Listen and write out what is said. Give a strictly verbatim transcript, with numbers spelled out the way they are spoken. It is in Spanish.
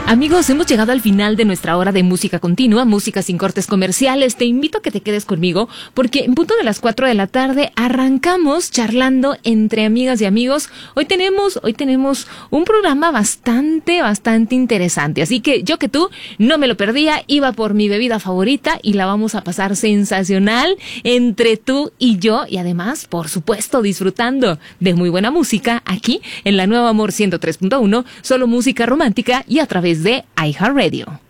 Amigos, hemos llegado al final de nuestra hora de música continua, música sin cortes comerciales. Te invito a que te quedes conmigo porque en punto de las cuatro de la tarde arrancamos charlando entre amigas y amigos. Hoy tenemos, hoy tenemos un programa bastante, bastante interesante. Así que yo que tú no me lo perdía, iba por mi bebida favorita y la vamos a pasar sensacional entre tú y yo. Y además, por supuesto, disfrutando de muy buena música aquí en la Nueva Amor ciento tres punto uno, solo música romántica y a través de iHeartRadio.